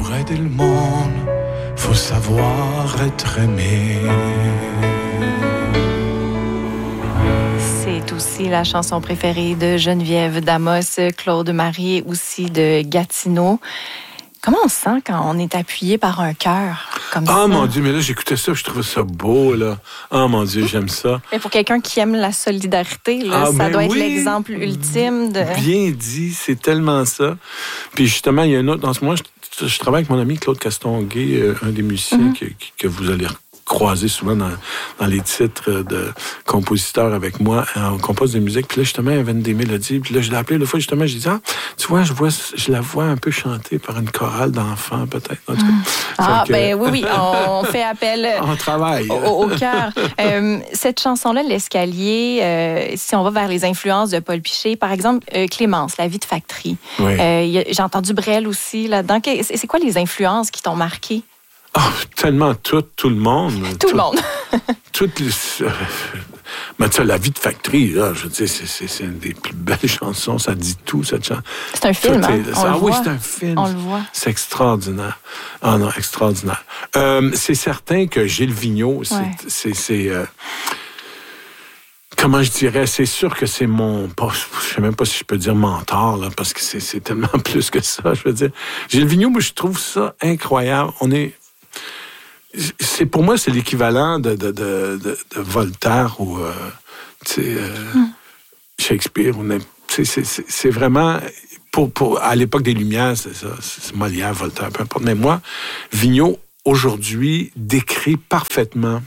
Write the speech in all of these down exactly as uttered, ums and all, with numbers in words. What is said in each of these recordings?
Pour aider le monde, faut savoir être aimé. C'est aussi la chanson préférée de Geneviève Damos, Claude Marie aussi de Gatineau. Comment on se sent quand on est appuyé par un cœur comme ah, ça? Ah mon Dieu, mais là, j'écoutais ça, je trouvais ça beau, là. Ah mon Dieu, j'aime ça. Mais pour quelqu'un qui aime la solidarité, là, ah, ça ben doit oui. être l'exemple ultime de... Bien dit, c'est tellement ça. Puis justement, il y a un autre... En ce moment, je, je travaille avec mon ami Claude Castonguay, euh, un des musiciens mm-hmm. que, que vous allez croiser souvent dans, dans les titres de compositeurs avec moi. On compose de musique. Puis là, justement, il y avait une des mélodies. Puis là, je l'ai appelé l'autre fois, justement, j'ai dit, ah, tu vois, je vois, je la vois un peu chanter par une chorale d'enfants, peut-être. En tout cas. Mm. Ah, que... ben oui, oui, on fait appel on travaille. au, au cœur. Euh, cette chanson-là, L'Escalier, euh, si on va vers les influences de Paul Piché, par exemple, euh, Clémence, La vie de factory. Oui. Euh, y a, j'ai entendu Brel aussi là-dedans. C'est, c'est quoi les influences qui t'ont marqué? Oh, tellement tout, tout le monde. Tout, tout le monde. Toutes les... Euh, mais tu sais, La vie de factory, là, je veux dire, c'est, c'est, c'est une des plus belles chansons. Ça dit tout, cette chanson. C'est un film, hein? est... On ah le oui, voit. c'est un film. On le voit. C'est extraordinaire. Ah non, extraordinaire. Euh, c'est certain que Gilles Vigneault, c'est... Ouais. c'est, c'est euh... Comment je dirais, c'est sûr que c'est mon... Pas, je sais même pas si je peux dire mentor, là, parce que c'est, c'est tellement plus que ça, je veux dire. Gilles Vigneault, moi, je trouve ça incroyable. On est... C'est, pour moi, c'est l'équivalent de, de, de, de, de Voltaire ou euh, tu sais, euh, mm. Shakespeare. Ou, c'est, c'est, c'est vraiment... Pour, pour, à l'époque des Lumières, c'est ça. C'est Molière, Voltaire, peu importe. Mais moi, Vigneault, aujourd'hui, décrit parfaitement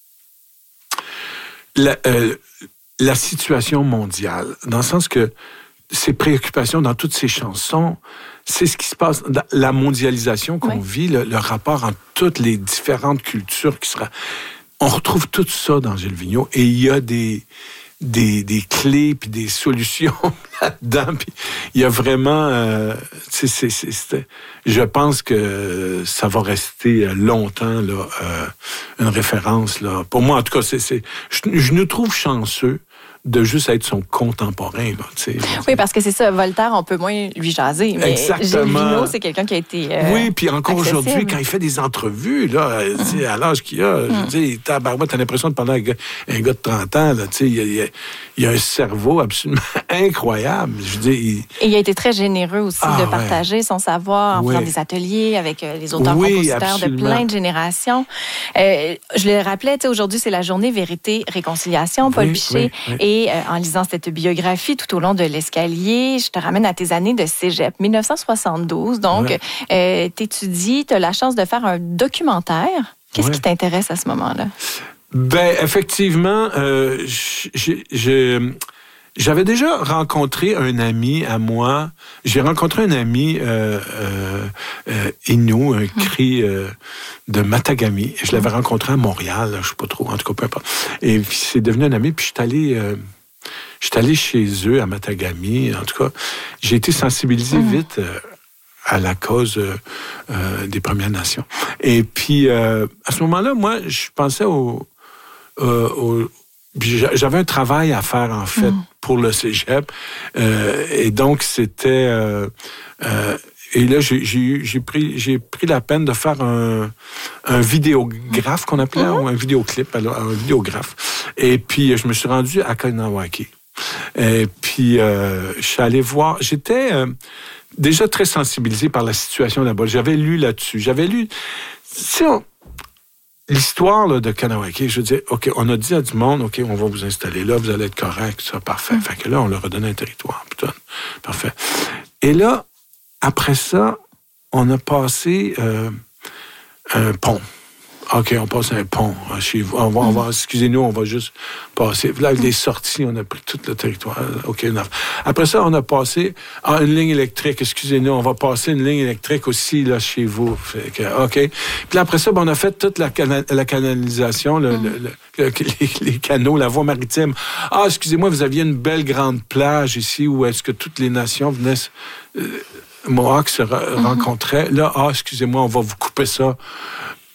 la, euh, la situation mondiale. Dans le sens que ses préoccupations dans toutes ses chansons, c'est ce qui se passe, la mondialisation qu'on oui. vit, le, le rapport entre toutes les différentes cultures qui sera... On retrouve tout ça dans Gilles Vigneault et il y a des, des, des clés puis des solutions là-dedans. Puis il y a vraiment... Euh, c'est, c'est, c'est, c'est, je pense que ça va rester longtemps là, euh, une référence. Là. Pour moi, en tout cas, c'est, c'est, je, je nous trouve chanceux de juste être son contemporain. Là, tu sais. Oui, parce que c'est ça, Voltaire, on peut moins lui jaser, mais exactement. Gilles Vigneault, c'est quelqu'un qui a été euh, oui, puis encore accessible. Aujourd'hui, quand il fait des entrevues, là, mm. tu sais, à l'âge qu'il a, mm. je veux dire, tabarouette, t'as l'impression de parler avec un gars de trente ans, là, tu sais, il, il, il, il a un cerveau absolument incroyable. Je veux dire, il... Et il a été très généreux aussi ah, de partager ouais. son savoir en oui. faisant des ateliers avec euh, les auteurs-compositeurs oui, de plein de générations. Euh, je le rappelais, tu sais, aujourd'hui, c'est la journée Vérité-Réconciliation, Paul oui, Piché, oui, oui. et Et euh, en lisant cette biographie tout au long de l'escalier, je te ramène à tes années de cégep, dix-neuf cent soixante-douze. Donc, ouais. euh, t'étudies, t'as la chance de faire un documentaire. Qu'est-ce ouais. qui t'intéresse à ce moment-là? Ben, effectivement, euh, j'ai, j'ai, j'avais déjà rencontré un ami à moi. J'ai rencontré un ami euh, euh, euh, Innu, un cri euh, de Matagami. Je l'avais rencontré à Montréal, là, je sais pas trop, en tout cas, peu importe. Et puis, c'est devenu un ami, puis je suis allé... Euh, Je suis allé chez eux, à Matagami. En tout cas, j'ai été sensibilisé mmh. vite euh, à la cause euh, euh, des Premières Nations. Et puis, euh, à ce moment-là, moi, je pensais au... Euh, au j'avais un travail à faire, en fait, mmh. pour le cégep. Euh, et donc, c'était... Euh, euh, et là, j'ai, j'ai, j'ai, pris, j'ai pris la peine de faire un, un vidéographe, qu'on appelait, mmh. ou un vidéoclip, alors, un vidéographe. Et puis, je me suis rendu à Kainawake. Et puis, euh, je suis allé voir... J'étais euh, déjà très sensibilisé par la situation là-bas. J'avais lu là-dessus. J'avais lu... Tu sais, on... l'histoire là, de Kainawake, je veux dire, OK, on a dit à du monde, OK, on va vous installer là, vous allez être correct, ça, parfait. Fait que là, on leur a donné un territoire, putain, parfait. Et là, après ça, on a passé euh, un pont. OK, on passe un pont chez vous. On va, on va, excusez-nous, on va juste passer. Là, les sorties, on a pris tout le territoire. OK, après ça, on a passé ah, une ligne électrique. Excusez-nous, on va passer une ligne électrique aussi là chez vous. Fait que, OK. Puis après ça, ben, on a fait toute la, cana- la canalisation, le, mm. le, le, les, les canaux, la voie maritime. Ah, excusez-moi, vous aviez une belle grande plage ici où est-ce que toutes les nations venaient... Euh, Mohawk se re- mm-hmm. rencontraient. Là, ah, excusez-moi, on va vous couper ça.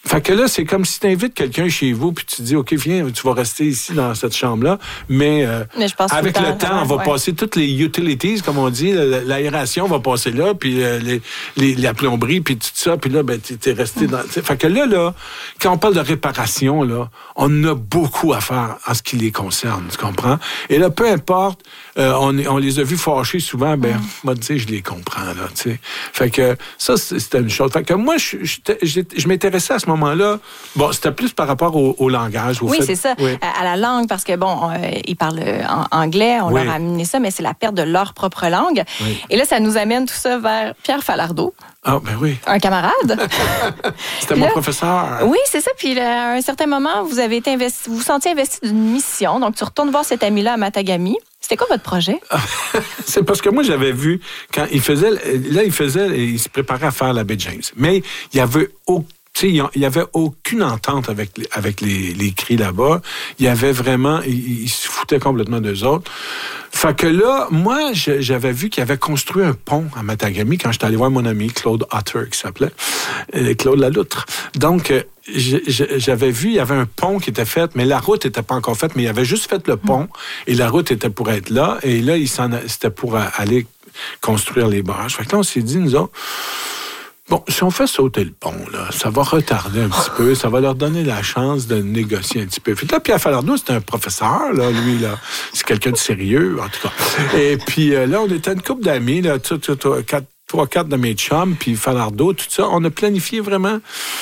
Fait que là, c'est comme si tu invites quelqu'un chez vous, puis tu dis, OK, viens, tu vas rester ici dans cette chambre-là, mais, euh, mais je pense avec le temps, le temps, on va ouais. passer toutes les utilities, comme on dit, l'aération va passer là, puis euh, les, les, la plomberie, puis tout ça, puis là, ben, tu es resté dans... T'sais. Fait que là, là, quand on parle de réparation, là, on a beaucoup à faire en ce qui les concerne, tu comprends? Et là, peu importe, euh, on, on les a vus fâchés souvent, ben, mm. moi, tu sais, je les comprends, là, tu sais. Fait que ça, c'était une chose. Fait que moi, je, je, je, je m'intéressais à ce moment-là. Bon, c'était plus par rapport au, au langage. Au oui, fait... c'est ça. Oui. À, à la langue, parce que, bon, euh, ils parlent en anglais, on oui. leur a amené ça, mais c'est la perte de leur propre langue. Oui. Et là, ça nous amène tout ça vers Pierre Falardeau. Ah, ben oui. Un camarade. C'était mon là, professeur. Oui, c'est ça. Puis là, à un certain moment, vous avez été investi, vous vous sentiez investi d'une mission. Donc, tu retournes voir cet ami-là à Matagami. C'était quoi votre projet? C'est parce que moi, j'avais vu, quand il faisait, là, il faisait, il se préparait à faire la baie James. Mais il y avait aucun Tu sais, il n'y avait aucune entente avec, les, avec les, les cris là-bas. Il y avait vraiment... Ils il se foutaient complètement d'eux autres. Fait que là, moi, je, j'avais vu qu'il avait construit un pont à Matagami quand j'étais allé voir mon ami Claude Otter, qui s'appelait euh, Claude Laloutre. Donc, euh, je, je, j'avais vu, il y avait un pont qui était fait, mais la route n'était pas encore faite, mais il avait juste fait le pont, et la route était pour être là, et là, il s'en a, c'était pour aller construire les barrages. Fait que là, on s'est dit, nous autres... Bon, si on fait sauter le pont, là, ça va retarder un petit peu, ça va leur donner la chance de négocier un petit peu. Puis là, Pierre Falardeau, c'est un professeur, là, lui, là. C'est quelqu'un de sérieux, en tout cas. Et puis euh, là, on était une couple d'amis, là, tout, tout, tout, quatre, trois, quatre de mes chums, puis Falardeau, tout ça. On a planifié vraiment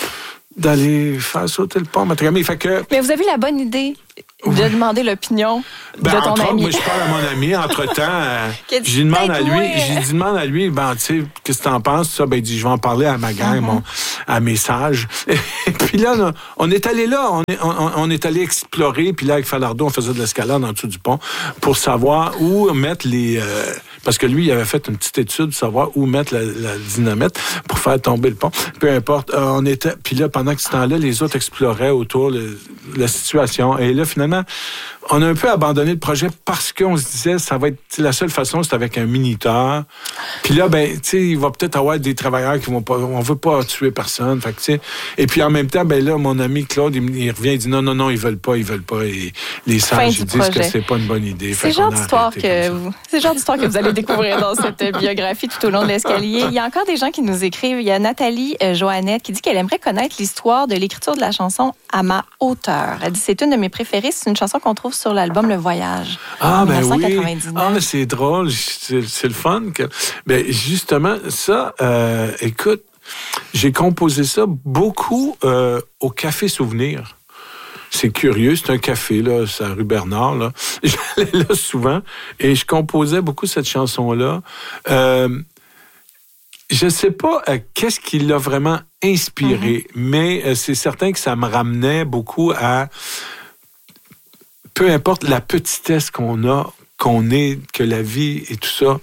d'aller faire sauter le pont. Fait que... Mais vous avez la bonne idée de oui. demander l'opinion ben, de ton entre, ami. Moi, je parle à mon ami. Entre-temps, euh, j'y demande à lui, j'y demande à lui, ben, tu sais, qu'est-ce que t'en penses? Ça, ben, il dit, je vais en parler à ma gang, mm-hmm. mon, à mes sages. Et puis là, là, on est allé là, on est, on, on est allé explorer, puis là, avec Falardeau, on faisait de l'escalade en dessous du pont pour savoir où mettre les... Euh, parce que lui, il avait fait une petite étude pour savoir où mettre la, la dynamite pour faire tomber le pont. Peu importe, euh, on était... Puis là, pendant que ce temps-là, les autres exploraient autour le, la situation. Et là, finalement, on a un peu abandonné le projet parce qu'on se disait, ça va être la seule façon, c'est avec un minuteur. Puis là, ben, tu sais, il va peut-être avoir des travailleurs qui vont pas, on veut pas tuer personne. Fait que, tu sais, et puis en même temps, ben là, mon ami Claude, il, il revient, il dit non, non, non, ils veulent pas, ils veulent pas. Et les sages, ils disent projet. que c'est pas une bonne idée. C'est le genre d'histoire que vous, c'est le genre d'histoire que vous allez découvrir dans cette biographie tout au long de l'escalier. Il y a encore des gens qui nous écrivent. Il y a Nathalie euh, Joannette qui dit qu'elle aimerait connaître l'histoire de l'écriture de la chanson À ma hauteur. Elle dit c'est une de mes préférées. C'est une chanson qu'on trouve sur l'album Le Voyage. Ah, ben oui. Ah, mais c'est drôle. C'est, c'est le fun. Que... Ben, justement, ça, euh, écoute, j'ai composé ça beaucoup euh, au Café Souvenir. C'est curieux, c'est un café, là, c'est à rue Bernard, là. J'allais là souvent et je composais beaucoup cette chanson-là. Euh, je sais pas euh, qu'est-ce qui l'a vraiment inspiré, mm-hmm. mais euh, c'est certain que ça me ramenait beaucoup à... Peu importe la petitesse qu'on a, qu'on est, que la vie et tout ça,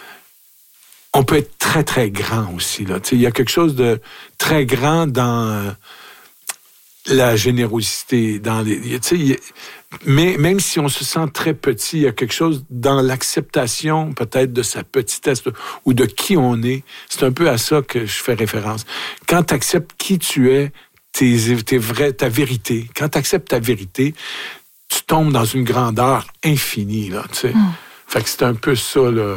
on peut être très, très grand aussi, là. Tu sais, il y a quelque chose de très grand dans... Euh, la générosité dans les, tu sais, mais même si on se sent très petit, il y a quelque chose dans l'acceptation peut-être de sa petitesse ou de qui on est. C'est un peu à ça que je fais référence. Quand tu acceptes qui tu es, tes, tes vrais, ta vérité, quand tu acceptes ta vérité, tu tombes dans une grandeur infinie, là, tu sais. Mm. Fait que c'est un peu ça, là.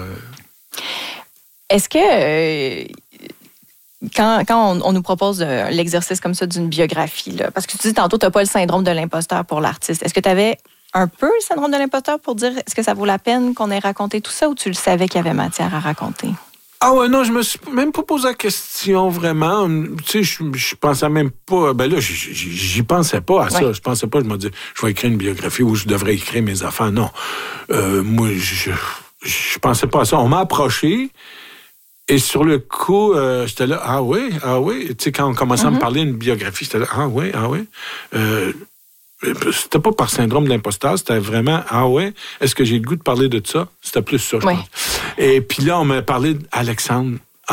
Est-ce que... Euh... Quand, quand on, on nous propose euh, l'exercice comme ça d'une biographie, là, parce que tu dis tantôt, tu n'as pas le syndrome de l'imposteur pour l'artiste. Est-ce que tu avais un peu le syndrome de l'imposteur pour dire est-ce que ça vaut la peine qu'on ait raconté tout ça ou tu le savais qu'il y avait matière à raconter? Ah ouais, non, je me suis même pas posé la question vraiment. Tu sais, je, je pensais même pas... Ben là, j'y, j'y pensais pas à ça. Ouais. Je pensais pas, je me disais, je vais écrire une biographie où je devrais écrire mes affaires. Non. Euh, moi, je, je pensais pas à ça. On m'a approché... Et sur le coup, euh, j'étais là, ah oui, ah oui. Tu sais, quand on commençait mm-hmm. à me parler d'une biographie, j'étais là, ah oui, ah oui. Euh, c'était pas par syndrome de l'imposteur, c'était vraiment, ah ouais, est-ce que j'ai le goût de parler de ça? C'était plus ça, je oui. pense. Et puis là, on m'a parlé d'Alexandre. Ah,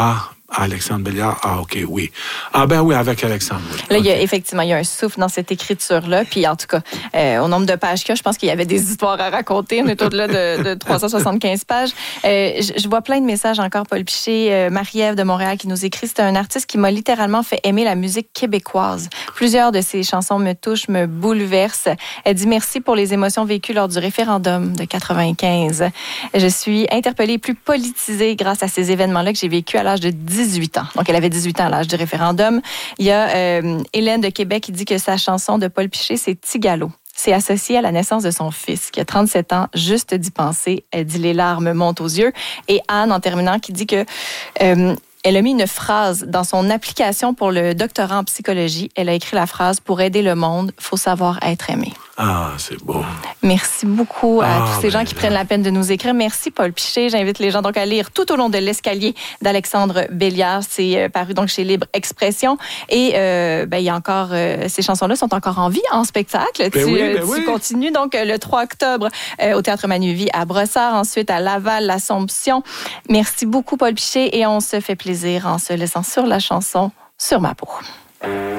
Alexandre Béliard, ah ok, oui. Ah ben oui, avec Alexandre. Oui. Là, okay. il y a, effectivement, il y a un souffle dans cette écriture-là. Puis en tout cas, euh, au nombre de pages qu'il y a, je pense qu'il y avait des histoires à raconter. On est au-delà de, de trois cent soixante-quinze pages. Euh, je, je vois plein de messages encore, Paul Piché, euh, Marie-Ève de Montréal qui nous écrit. C'est un artiste qui m'a littéralement fait aimer la musique québécoise. Plusieurs de ses chansons me touchent, me bouleversent. Elle dit merci pour les émotions vécues lors du référendum de quatre-vingt-quinze. Je suis interpellée, plus politisée grâce à ces événements-là que j'ai vécu à l'âge de dix-huit ans. Donc, elle avait dix-huit ans à l'âge du référendum. Il y a euh, Hélène de Québec qui dit que sa chanson de Paul Piché, c'est Tigalo. C'est associé à la naissance de son fils, qui a trente-sept ans, juste d'y penser. Elle dit les larmes montent aux yeux. Et Anne, en terminant, qui dit que... Euh, Elle a mis une phrase dans son application pour le doctorat en psychologie. Elle a écrit la phrase « Pour aider le monde, faut savoir être aimé ». Ah, c'est beau. Merci beaucoup à ah, tous ces ben gens qui là. prennent la peine de nous écrire. Merci, Paul Piché. J'invite les gens donc à lire Tout au long de l'escalier d'Alexandre Béliard. C'est euh, paru donc chez Libre Expression. Et euh, ben, il y a encore, euh, ces chansons-là sont encore en vie, en spectacle. Ben tu oui, euh, ben tu oui. continues donc euh, le trois octobre euh, au Théâtre Manuvie à Brossard, ensuite à Laval, l'Assomption. Merci beaucoup, Paul Piché. Et on se fait plaisir en se laissant sur la chanson « Sur ma peau ».